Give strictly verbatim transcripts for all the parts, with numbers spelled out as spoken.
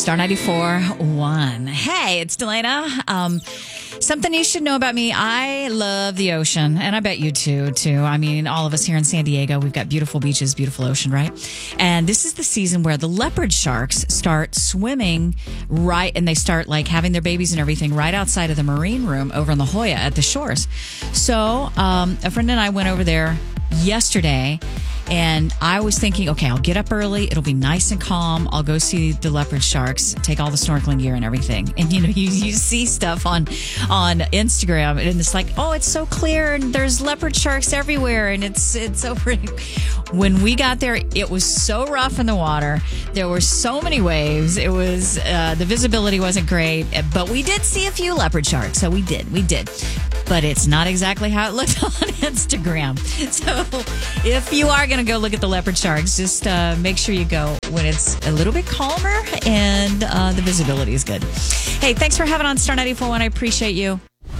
Star ninety-four one. Hey, it's Delana. Um, something you should know about me. I love the ocean, and I bet you too, too. I mean, all of us here in San Diego, we've got beautiful beaches, beautiful ocean, right? And this is the season where the leopard sharks start swimming right, and they start like having their babies and everything right outside of the marine room over in La Jolla at the shores. So um, a friend and I went over there yesterday. And I was thinking, okay, I'll get up early. It'll be nice and calm. I'll go see the leopard sharks, take all the snorkeling gear and everything. And, you know, you, you see stuff on on Instagram and it's like, oh, it's so clear and there's leopard sharks everywhere. And it's, it's so pretty. When we got there, it was so rough in the water. There were so many waves. It was, uh, the visibility wasn't great, but we did see a few leopard sharks. So we did, we did. But it's not exactly how it looked on Instagram. So if you are going to go look at the leopard sharks, just uh, make sure you go when it's a little bit calmer and uh, the visibility is good. Hey, thanks for having on Star ninety-four one. I appreciate you.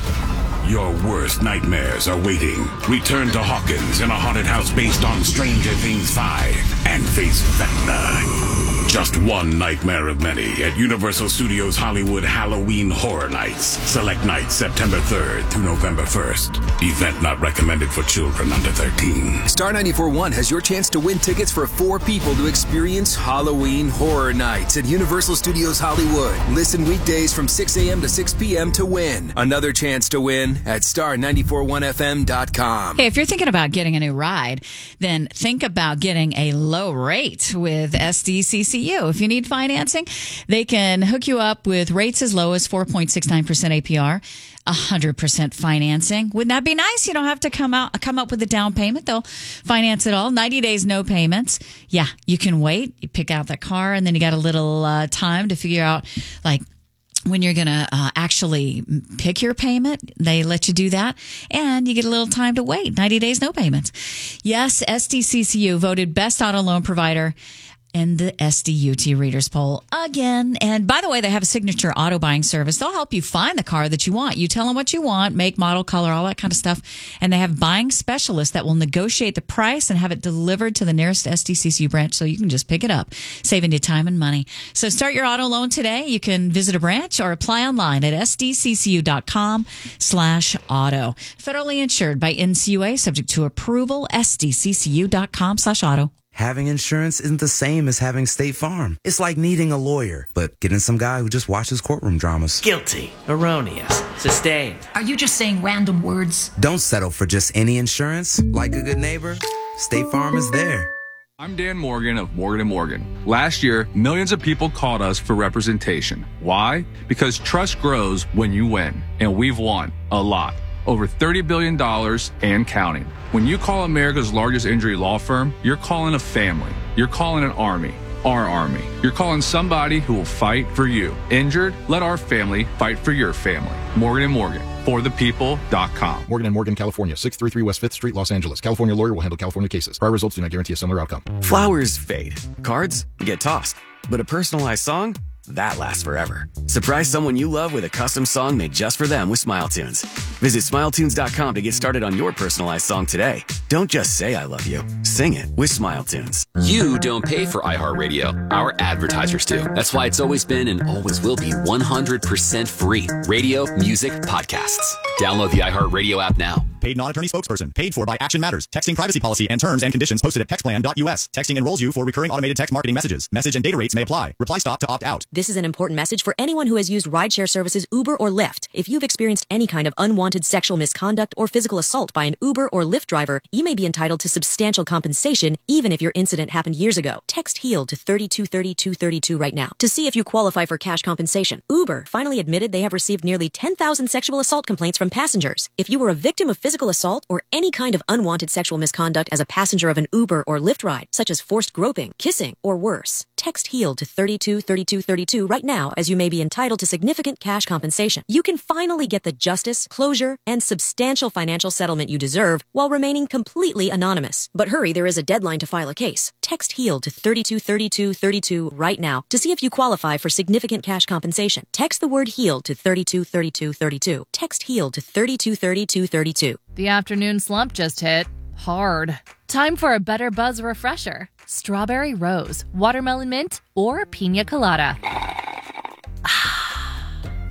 Your worst nightmares are waiting. Return to Hawkins in a haunted house based on Stranger Things five and face Vecna. Just one nightmare of many at Universal Studios Hollywood Halloween Horror Nights. Select nights September third through November first. Event not recommended for children under thirteen. Star ninety-four one has your chance to win tickets for four people to experience Halloween Horror Nights at Universal Studios Hollywood. Listen weekdays from six a.m. to six p.m. to win. Another chance to win at star nine four one f m dot com. Hey, if you're thinking about getting a new ride, then think about getting a low rate with S D C C U. If you need financing, they can hook you up with rates as low as four point six nine percent A P R, one hundred percent financing. Wouldn't that be nice? You don't have to come out, come up with a down payment. They'll finance it all. ninety days, no payments. Yeah, you can wait. You pick out the car, and then you got a little uh, time to figure out, like, when you're going to uh, actually pick your payment. They let you do that, and you get a little time to wait. ninety days, no payments. Yes, S D C C U voted best auto loan provider in the S D U T Readers Poll again. And by the way, they have a signature auto buying service. They'll help you find the car that you want. You tell them what you want, make, model, color, all that kind of stuff. And they have buying specialists that will negotiate the price and have it delivered to the nearest S D C C U branch so you can just pick it up, saving you time and money. So start your auto loan today. You can visit a branch or apply online at sdccu.com slash auto. Federally insured by N C U A, subject to approval, sdccu.com slash auto. Having insurance isn't the same as having State Farm. It's like needing a lawyer, but getting some guy who just watches courtroom dramas. Guilty, erroneous, sustained. Are you just saying random words? Don't settle for just any insurance. Like a good neighbor, State Farm is there. I'm Dan Morgan of Morgan and Morgan. Last year, millions of people called us for representation. Why? Because trust grows when you win, and we've won a lot. Over thirty billion dollars and counting. When you call America's largest injury law firm, you're calling a family. You're calling an army. Our army. You're calling somebody who will fight for you. Injured? Let our family fight for your family. Morgan and Morgan. For the people dot com. Morgan and Morgan, California. six thirty-three West fifth Street, Los Angeles. California lawyer will handle California cases. Prior results do not guarantee a similar outcome. Flowers fade. Cards get tossed. But a personalized song? That lasts forever. Surprise someone you love with a custom song made just for them with Smile Tunes. Visit smile tunes dot com to get started on your personalized song today. Don't just say I love you. Sing it with Smile Tunes. You don't pay for iHeartRadio. Our advertisers do. That's why it's always been and always will be one hundred percent free. Radio, music, podcasts. Download the iHeartRadio app now. Paid non-attorney spokesperson. Paid for by Action Matters. Texting privacy policy and terms and conditions posted at text plan dot u s. Texting enrolls you for recurring automated text marketing messages. Message and data rates may apply. Reply stop to opt out. This is an important message for anyone who has used rideshare services Uber or Lyft. If you've experienced any kind of unwanted sexual misconduct or physical assault by an Uber or Lyft driver, you may be entitled to substantial compensation even if your incident happened years ago. Text HEAL to three two three two three two right now to see if you qualify for cash compensation. Uber finally admitted they have received nearly ten thousand sexual assault complaints from passengers. If you were a victim of physical assault or any kind of unwanted sexual misconduct as a passenger of an Uber or Lyft ride, such as forced groping, kissing, or worse, text HEAL to three two three two three two right now, as you may be entitled to significant cash compensation. You can finally get the justice, closure, and substantial financial settlement you deserve while remaining completely anonymous. But hurry, there is a deadline to file a case. Text HEAL to three two three two three two right now to see if you qualify for significant cash compensation. Text the word HEAL to three two three two three two. Text HEAL to three two three two three two. The afternoon slump just hit hard. Time for a Better Buzz refresher. Strawberry rose, watermelon mint, or pina colada.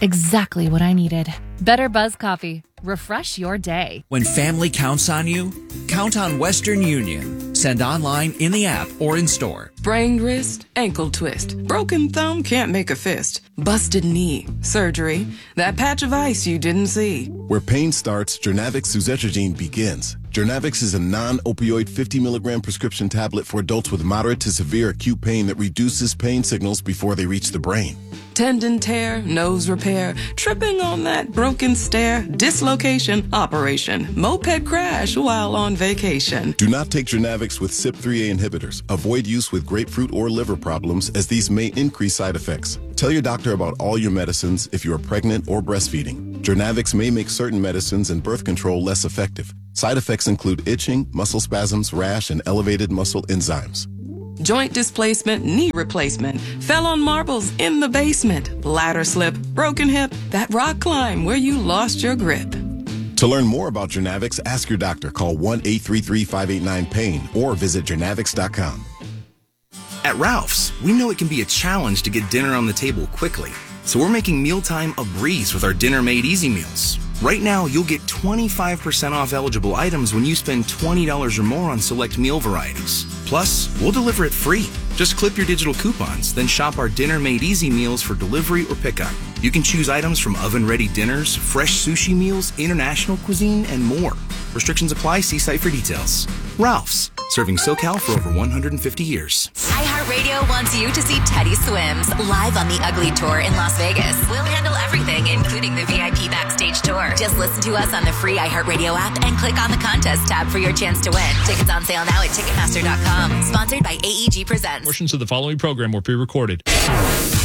Exactly what I needed. Better Buzz Coffee. Refresh your day. When family counts on you, count on Western Union. Send online, in the app, or in store. Sprained wrist, ankle twist. Broken thumb can't make a fist. Busted knee, surgery. That patch of ice you didn't see. Where pain starts, Jernavix suzetrigine begins. Jernavix is a non-opioid fifty milligram prescription tablet for adults with moderate to severe acute pain that reduces pain signals before they reach the brain. Tendon tear, nose repair, tripping on that broken stair, dislocation, operation, moped crash while on vacation. Do not take Jernavix with C Y P three A inhibitors. Avoid use with grapefruit or liver problems, as these may increase side effects. Tell your doctor about all your medicines if you are pregnant or breastfeeding. Jernavix may make certain medicines and birth control less effective. Side effects include itching, muscle spasms, rash, and elevated muscle enzymes. Joint displacement, knee replacement, fell on marbles in the basement, ladder slip, broken hip, that rock climb where you lost your grip. To learn more about Jernavix, ask your doctor. Call one eight three three, five eight nine, pain or visit Jernavix dot com. At Ralph's, we know it can be a challenge to get dinner on the table quickly. So we're making mealtime a breeze with our Dinner Made Easy meals. Right now, you'll get twenty-five percent off eligible items when you spend twenty dollars or more on select meal varieties. Plus, we'll deliver it free. Just clip your digital coupons, then shop our Dinner Made Easy meals for delivery or pickup. You can choose items from oven-ready dinners, fresh sushi meals, international cuisine, and more. Restrictions apply. See site for details. Ralph's, serving SoCal for over one hundred fifty years. iHeartRadio wants you to see Teddy Swims live on the Ugly Tour in Las Vegas. We'll handle everything, including the V I P backstage tour. Just listen to us on the free iHeartRadio app and click on the contest tab for your chance to win. Tickets on sale now at Ticketmaster dot com. Sponsored by A E G Presents. Portions of the following program were pre-recorded.